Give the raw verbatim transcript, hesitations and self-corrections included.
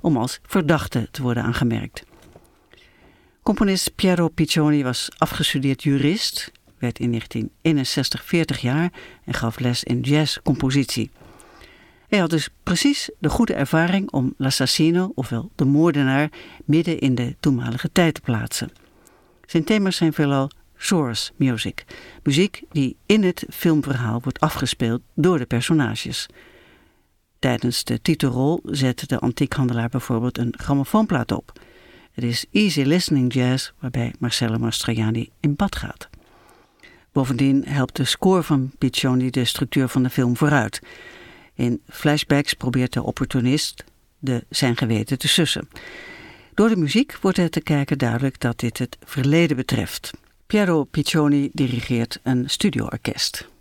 om als verdachte te worden aangemerkt. Componist Piero Piccioni was afgestudeerd jurist, werd in negentien eenenzestig veertig jaar en gaf les in jazzcompositie. Hij had dus precies de goede ervaring om l'assassino, ofwel de moordenaar, midden in de toenmalige tijd te plaatsen. Zijn thema's zijn veelal source music, muziek die in het filmverhaal wordt afgespeeld door de personages. Tijdens de titelrol zette de antiekhandelaar bijvoorbeeld een grammofoonplaat op. Het is easy listening jazz waarbij Marcello Mastroianni in bad gaat. Bovendien helpt de score van Piccioni de structuur van de film vooruit. In flashbacks probeert de opportunist de zijn geweten te sussen. Door de muziek wordt het te kijken duidelijk dat dit het verleden betreft. Piero Piccioni dirigeert een studioorkest.